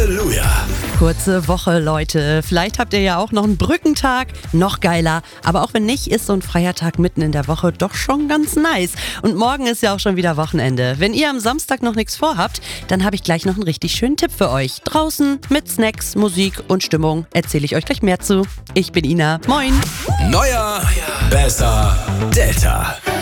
Halleluja! Kurze Woche, Leute. Vielleicht habt ihr ja auch noch einen Brückentag. Noch geiler. Aber auch wenn nicht, ist so ein freier Tag mitten in der Woche doch schon ganz nice. Und morgen ist ja auch schon wieder Wochenende. Wenn ihr am Samstag noch nichts vorhabt, dann habe ich gleich noch einen richtig schönen Tipp für euch. Draußen mit Snacks, Musik und Stimmung erzähle ich euch gleich mehr zu. Ich bin Ina. Moin! Neuer, besser, Delta.